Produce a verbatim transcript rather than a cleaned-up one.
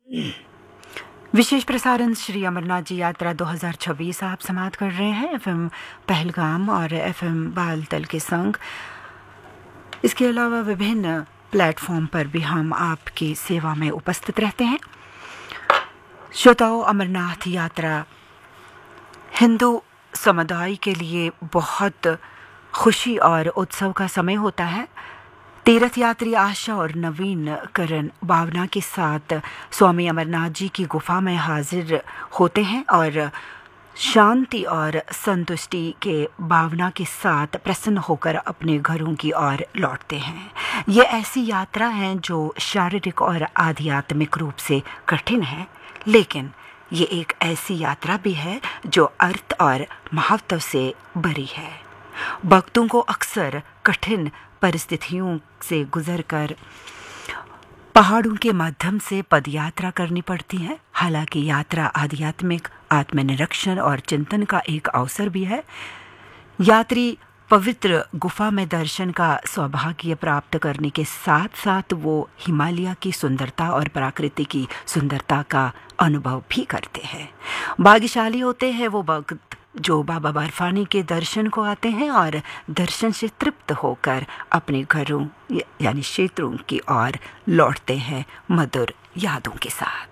विशेष प्रसारण श्री अमरनाथ जी यात्रा दो हज़ार छब्बीस आप समाप्त कर रहे हैं एफएम पहलगाम और एफएम बालतल के संग। इसके अलावा विभिन्न प्लेटफॉर्म पर भी हम आपकी सेवा में उपस्थित रहते हैं। श्रोताओं, अमरनाथ यात्रा हिंदू समुदाय के लिए बहुत खुशी और उत्सव का समय होता है। तीर्थ यात्री आशा और नवीनकरण भावना के साथ स्वामी अमरनाथ जी की गुफा में हाजिर होते हैं और शांति और संतुष्टि के भावना के साथ प्रसन्न होकर अपने घरों की ओर लौटते हैं। ये ऐसी यात्रा है जो शारीरिक और आध्यात्मिक रूप से कठिन है, लेकिन ये एक ऐसी यात्रा भी है जो अर्थ और महत्व से भरी है। भक्तों को अक्सर कठिन परिस्थितियों से गुजरकर पहाड़ों के माध्यम से पदयात्रा करनी पड़ती है। हालांकि यात्रा आध्यात्मिक आत्मनिरीक्षण और चिंतन का एक अवसर भी है। यात्री पवित्र गुफा में दर्शन का सौभाग्य प्राप्त करने के साथ साथ वो हिमालय की सुंदरता और प्रकृति की सुंदरता का अनुभव भी करते हैं। भाग्यशाली होते हैं वो भक्त जो बाबा बर्फानी के दर्शन को आते हैं और दर्शन से तृप्त होकर अपने घरों यानी क्षेत्रों की ओर लौटते हैं मधुर यादों के साथ।